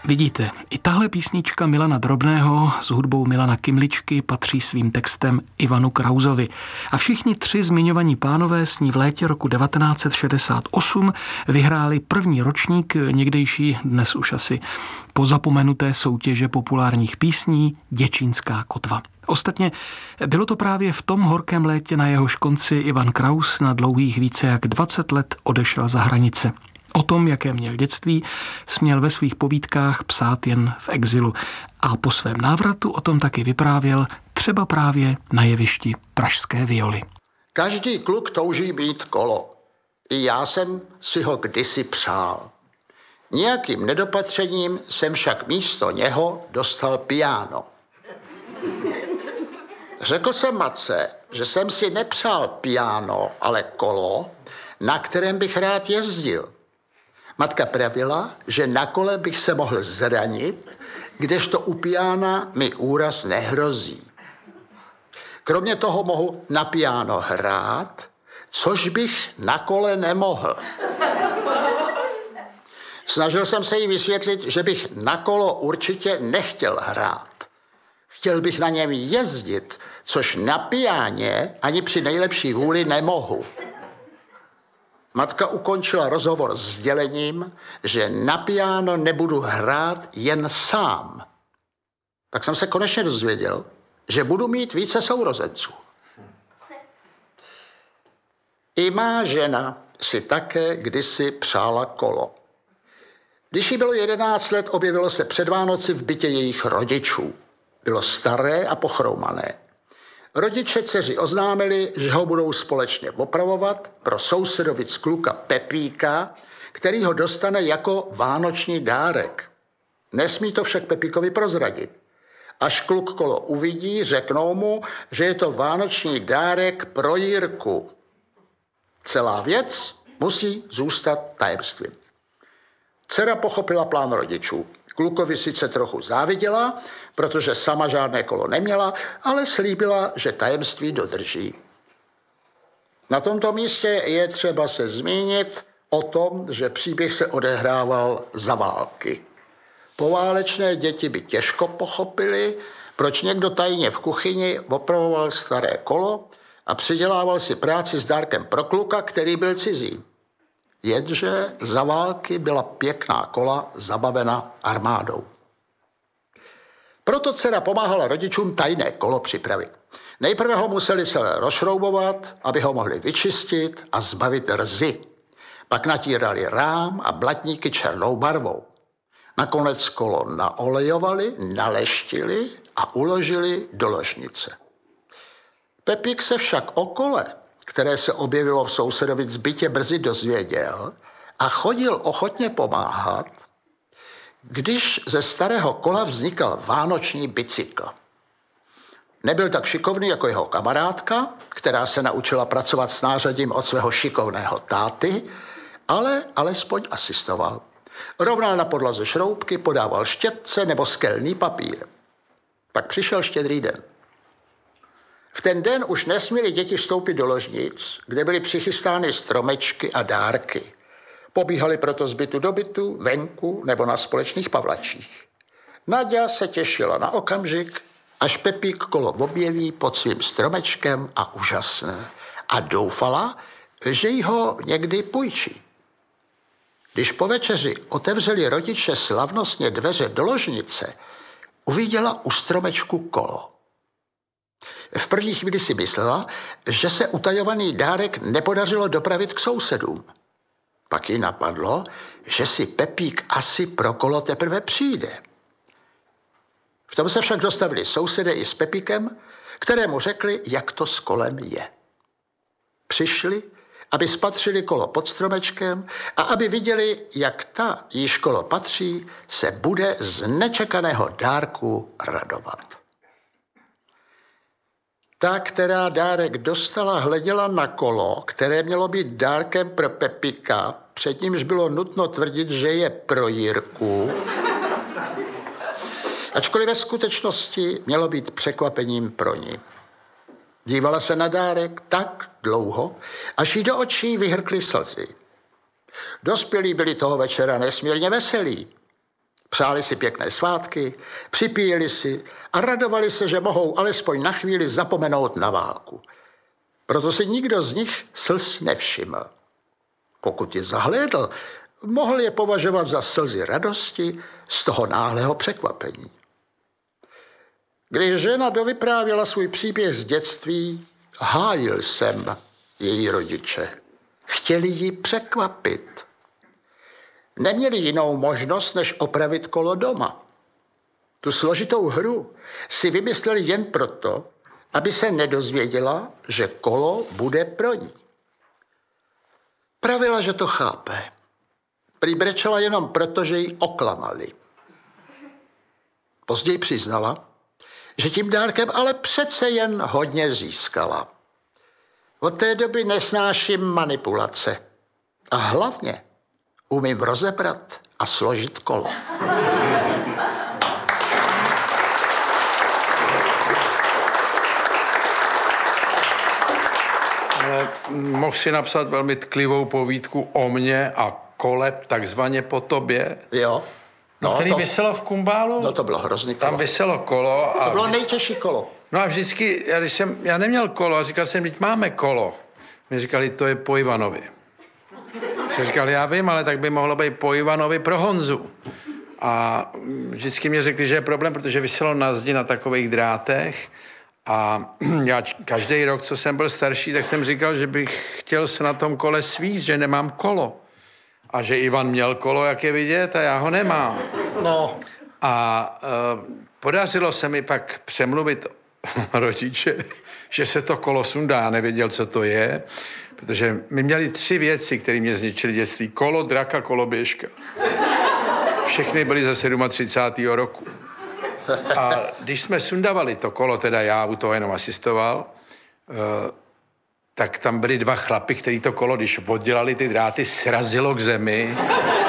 Vidíte, i tahle písnička Milana Drobného s hudbou Milana Kymličky patří svým textem Ivanu Krausovi. A všichni tři zmiňovaní pánové s ní v létě roku 1968 vyhráli první ročník někdejší, dnes už asi pozapomenuté soutěže populárních písní Děčínská kotva. Ostatně bylo to právě v tom horkém létě, na jehož konci Ivan Kraus na dlouhých více jak 20 let odešel za hranice. O tom, jaké měl dětství, směl ve svých povídkách psát jen v exilu. A po svém návratu o tom taky vyprávěl třeba právě na jevišti Pražské violy. Každý kluk touží mít kolo. I já jsem si ho kdysi přál. Nějakým nedopatřením jsem však místo něho dostal piano. Řekl jsem matce, že jsem si nepřál piano, ale kolo, na kterém bych rád jezdil. Matka pravila, že na kole bych se mohl zranit, kdežto u piana mi úraz nehrozí. Kromě toho mohu na piano hrát, což bych na kole nemohl. Snažil jsem se jí vysvětlit, že bych na kolo určitě nechtěl hrát. Chtěl bych na něm jezdit, což na piáně ani při nejlepší vůli nemohu. Matka ukončila rozhovor s sdělením, že na piano nebudu hrát jen sám. Tak jsem se konečně dozvěděl, že budu mít více sourozenců. I má žena si také kdysi přála kolo. Když jí bylo 11 let, objevilo se před Vánoci v bytě jejich rodičů. Bylo staré a pochroumané. Rodiče dceři oznámili, že ho budou společně opravovat pro sousedovic kluka Pepíka, který ho dostane jako vánoční dárek. Nesmí to však Pepíkovi prozradit. Až kluk kolo uvidí, řeknou mu, že je to vánoční dárek pro Jirku. Celá věc musí zůstat tajemstvím. Dcera pochopila plán rodičů. Klukovi sice trochu záviděla, protože sama žádné kolo neměla, ale slíbila, že tajemství dodrží. Na tomto místě je třeba se zmínit o tom, že příběh se odehrával za války. Poválečné děti by těžko pochopili, proč někdo tajně v kuchyni opravoval staré kolo a přidělával si práci s dárkem pro kluka, který byl cizí. Jenže za války byla pěkná kola zabavena armádou. Proto dcera pomáhala rodičům tajné kolo připravit. Nejprve ho museli celé rozšroubovat, aby ho mohli vyčistit a zbavit rzy. Pak natírali rám a blatníky černou barvou. Nakonec kolo naolejovali, naleštili a uložili do ložnice. Pepík se však o kole, které se objevilo v sousedovic bytě, brzy dozvěděl a chodil ochotně pomáhat, když ze starého kola vznikal vánoční bicykl. Nebyl tak šikovný jako jeho kamarádka, která se naučila pracovat s nářadím od svého šikovného táty, ale alespoň asistoval. Rovnal na podlaze šroubky, podával štětce nebo skelný papír. Pak přišel Štědrý den. V ten den už nesměli děti vstoupit do ložnic, kde byly přichystány stromečky a dárky. Pobíhali proto z bytu do bytu, venku nebo na společných pavlačích. Naďa se těšila na okamžik, až Pepík kolo objeví pod svým stromečkem a úžasné. A doufala, že jí ho někdy půjčí. Když po večeři otevřeli rodiče slavnostně dveře do ložnice, uviděla u stromečku kolo. V první chvíli si myslela, že se utajovaný dárek nepodařilo dopravit k sousedům. Pak jí napadlo, že si Pepík asi pro kolo teprve přijde. V tom se však dostavili sousedé i s Pepíkem, kterému řekli, jak to s kolem je. Přišli, aby spatřili kolo pod stromečkem a aby viděli, jak ta, jíž kolo patří, se bude z nečekaného dárku radovat. Ta, která dárek dostala, hleděla na kolo, které mělo být dárkem pro Pepíka, před nímž bylo nutno tvrdit, že je pro Jirku, ačkoliv ve skutečnosti mělo být překvapením pro ní. Dívala se na dárek tak dlouho, až jí do očí vyhrkly slzy. Dospělí byli toho večera nesmírně veselí. Přáli si pěkné svátky, připíjeli si a radovali se, že mohou alespoň na chvíli zapomenout na válku. Proto si nikdo z nich slz nevšiml. Pokud je zahlédl, mohl je považovat za slzy radosti z toho náhlého překvapení. Když žena dovyprávěla svůj příběh z dětství, hájil jsem její rodiče. Chtěli ji překvapit. Neměli jinou možnost, než opravit kolo doma. Tu složitou hru si vymysleli jen proto, aby se nedozvěděla, že kolo bude pro ní. Pravila, že to chápe. Prý brečela jenom proto, že ji oklamali. Později přiznala, že tím dárkem ale přece jen hodně získala. Od té doby nesnáším manipulace. A hlavně umím rozebrat a složit kolo. Ale mohl si napsat velmi tklivou povídku o mně a kole takzvaně po tobě. Jo. No, který viselo v Kumbálu. No to bylo hrozný kolo. Tam viselo kolo. To bylo nejtěžší kolo. No a vždycky, já neměl kolo a říkal jsem, teď máme kolo. Mě říkali, to je po Ivanovi. Jsem říkal, já vím, ale tak by mohlo být po Ivanovi pro Honzu. A vždycky mě řekli, že je problém, protože viselo na zdi na takových drátech. A já každý rok, co jsem byl starší, tak jsem říkal, že bych chtěl se na tom kole svízt, že nemám kolo. A že Ivan měl kolo, jak je vidět, a já ho nemám. No. A podařilo se mi pak přemluvit rodiče, že se to kolo sundá. Já nevěděl, co to je, protože my měli 3 věci, které mě zničily dětství. Kolo, draka, koloběžka. Všechny byly ze 37. roku. A když jsme sundavali to kolo, teda já u toho jenom asistoval, tak tam byli 2 chlapy, který to kolo, když oddělali ty dráty, srazilo k zemi.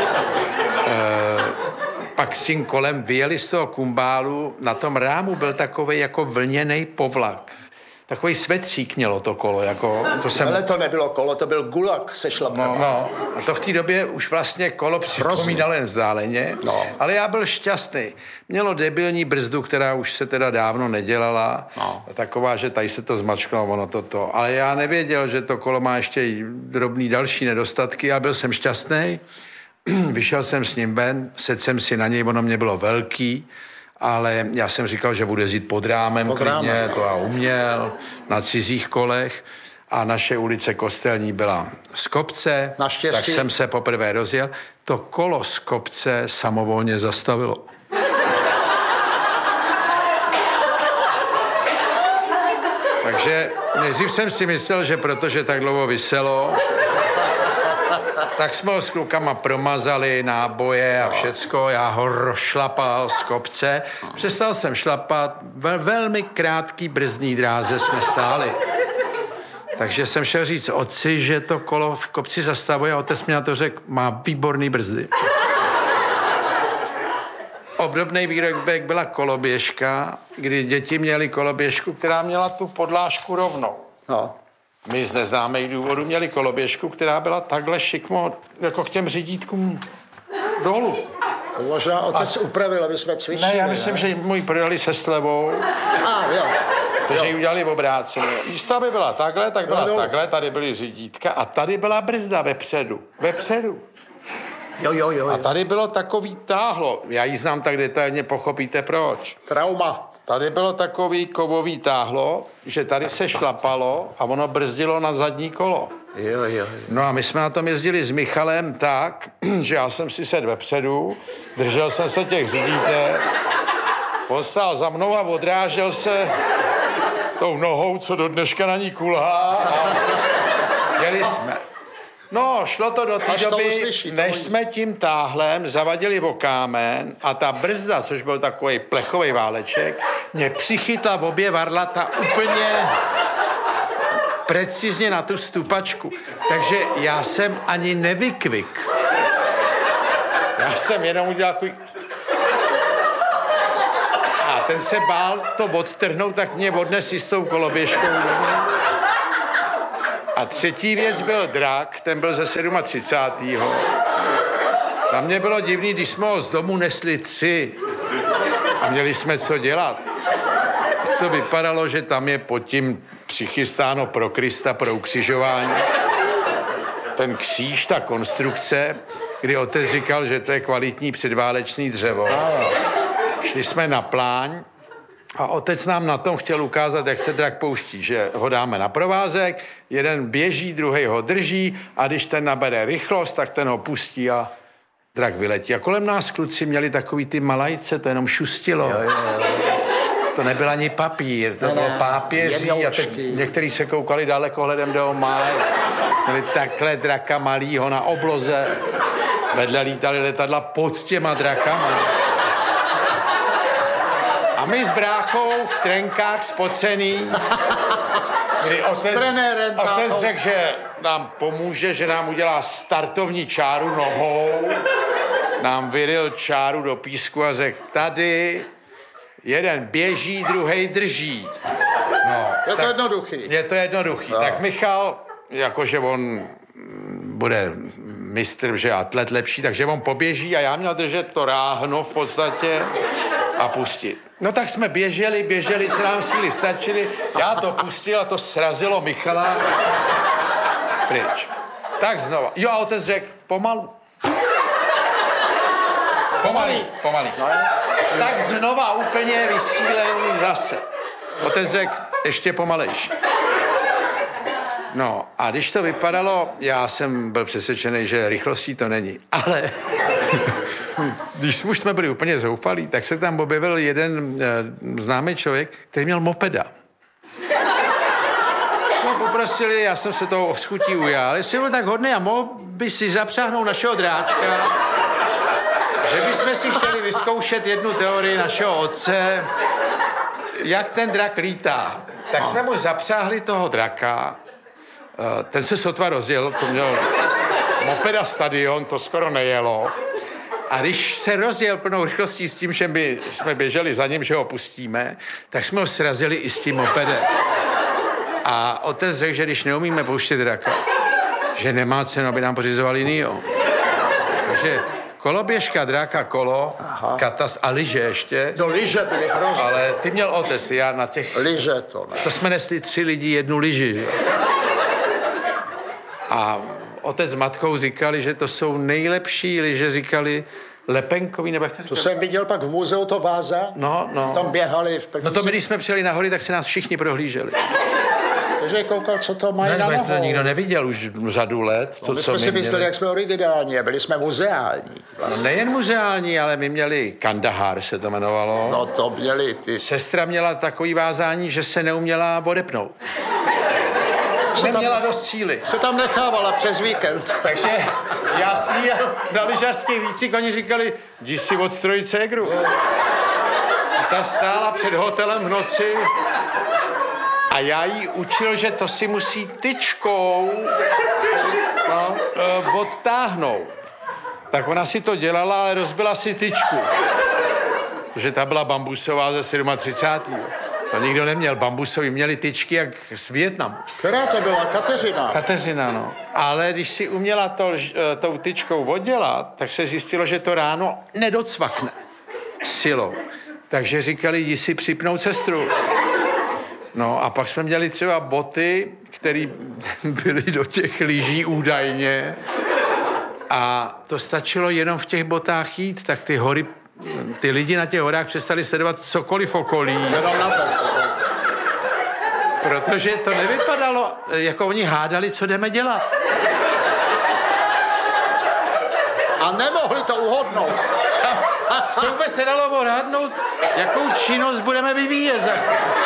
Pak s tím kolem vyjeli z toho Kumbálu, na tom rámu byl takovej jako vlněnej povlak. Takový svetřík mělo to kolo, jako... Ale to nebylo kolo, to byl gulag se šlapkama. No, a to v té době už vlastně kolo připomínalo jen vzdáleně, ale já byl šťastný. Mělo debilní brzdu, která už se teda dávno nedělala, taková, že tady se to zmačkalo, ono toto. Ale já nevěděl, že to kolo má ještě drobný další nedostatky a byl jsem šťastný. Vyšel jsem s ním ven, sedl jsem si na něj, ono mě bylo velký, ale já jsem říkal, že bude jezdit pod rámem klidně, to já uměl, na cizích kolech. A naše ulice Kostelní byla z kopce, tak jsem se poprvé rozjel. To kolo z kopce samovolně zastavilo. Takže nejdřív jsem si myslel, že protože tak dlouho viselo, tak jsme ho s klukama promazali, náboje a všecko. Já ho rozšlapal z kopce. Přestal jsem šlapat. Velmi krátký brzdní dráze jsme stáli. Takže jsem šel říct otci, že to kolo v kopci zastavuje. Otec mě na to řekl, má výborný brzdy. Obdobný výrobek byla koloběžka, kdy děti měly koloběžku, která měla tu podlážku rovnou. No. My z neznámých důvodů měli koloběžku, která byla takhle šikmo, jako k těm řídítkům dolů. Možná otec upravil, aby jsme cvičili. Ne, já myslím, že můj prodali se slevou. Jo. Takže ji udělali v obráceně. Místo, aby byla takhle, tak byla takhle, tady byly řídítka a tady byla brzda vepředu. Jo. A tady bylo takový táhlo. Já ji znám tak detailně, pochopíte proč. Trauma. Tady bylo takový kovový táhlo, že tady se šlapalo a ono brzdilo na zadní kolo. Jo. No a my jsme na tom jezdili s Michalem tak, že já jsem si sedl vepředu, držel jsem se těch řídítek, on stál za mnou a odrážel se tou nohou, co do dneška na ní kulhá a jeli jsme. No, šlo to do té doby, než jsme tím táhlem zavadili o kámen a ta brzda, což byl takový plechový váleček, mě přichytla v obě varlata úplně precizně na tu stupačku. Takže já jsem ani nevykvik. Já jsem jenom udělal takový... A ten se bál to odtrhnout, tak mě odnes s tou koloběžkou. A třetí věc byl drak, ten byl ze 37. Tam mě bylo divný, když jsme ho z domu nesli 3 a měli jsme co dělat. To vypadalo, že tam je pod tím přichystáno pro Krista, pro ukřižování. Ten kříž, ta konstrukce, kdy otec říkal, že to je kvalitní předválečný dřevo. Šli jsme na pláň a otec nám na tom chtěl ukázat, jak se drak pouští, že ho dáme na provázek, jeden běží, druhý ho drží a když ten nabere rychlost, tak ten ho pustí a drak vyletí. A kolem nás kluci měli takový ty malajce, to jenom šustilo. Jo. To nebyl ani papír, to bylo pápěří a teď někteří se koukali dalekohledem do máj. Měli takhle draka malýho na obloze. Vedle lítali letadla pod těma drakama. A my s bráchou v trenkách spocený, kdy otec řekl, že nám pomůže, že nám udělá startovní čáru nohou, nám vyril čáru do písku a řekl, tady jeden běží, druhej drží. No, Je to jednoduchý. No. Tak Michal, jakože on bude mistr, že atlet lepší, takže on poběží a já měl držet to ráhno v podstatě a pustit. No tak jsme běželi, se nám síly stačily, já to pustil a to srazilo Michala pryč. Tak znova. Jo, a otec řekl, pomalu. Pomalý. Tak znova úplně vysílený zase. Otec řekl, ještě pomalejší. No a když to vypadalo, já jsem byl přesvědčený, že rychlostí to není. Ale když už jsme byli úplně zoufalí, tak se tam objevil jeden známý člověk, který měl mopeda. No, poprosili, já jsem se toho schutí ujal, jestli byl tak hodný a mohl by si zapřáhnout našeho dráčka, že bychom si chtěli vyzkoušet jednu teorii našeho otce, jak ten drak lítá. Tak jsme mu zapřáhli toho draka, ten se sotva rozjel, to měl mopeda Stadion, to skoro nejelo. A když se rozjel plnou rychlostí s tím, že my jsme běželi za ním, že ho pustíme, tak jsme ho srazili i s tím mopedem. A otec řekl, že když neumíme pouštět draka, že nemá cenu, aby nám pořizoval jinýho. Takže koloběžka, dráka, kolo, katas a lyže ještě. No lyže byly hrozné. Ale ty měl otec, já na těch... Lyže to ne. To jsme nesli 3 lidi, 1 lyži, že? A otec s matkou říkali, že to jsou nejlepší lyže, říkali lepenkový, nebo jak to říkali? To jsem viděl pak v muzeu to váza. No. Tam běhali v první... No to my, když jsme přijeli na hory, tak se nás všichni prohlíželi. Takže koukal, co to mají na nohou. To nikdo neviděl už řadu let. My jsme si mysleli, jak jsme originální, byli jsme muzeální. Vlastně. No nejen muzeální, ale my měli Kandahar, se to jmenovalo. No to měli ty. Sestra měla takový vázání, že se neuměla odepnout. Neměla dost síly. Se tam nechávala přes víkend. Takže já si jel na lyžařský výcvik, oni říkali, jdi si odstrojit ségru. A ta stála před hotelem v noci a já jí učil, že to si musí tyčkou odtáhnout. Tak ona si to dělala, ale rozbila si tyčku. Protože ta byla bambusová ze 37. To nikdo neměl. Bambusový měli tyčky jak z Vietnamu. Která to byla? Kateřina. Kateřina, no. Ale když si uměla tou tyčkou oddělat, tak se zjistilo, že to ráno nedocvakne silou. Takže říkali, jdi si připnout sestru. No a pak jsme měli třeba boty, které byly do těch lyží údajně. A to stačilo jenom v těch botách jít, tak ty hory, ty lidi na těch horách přestali sledovat cokoliv okolí. Protože to nevypadalo, jako oni hádali, co jdeme dělat. A nemohli to uhodnout. Se vůbec nedalo odhadnout, jakou činnost budeme vyvíjet za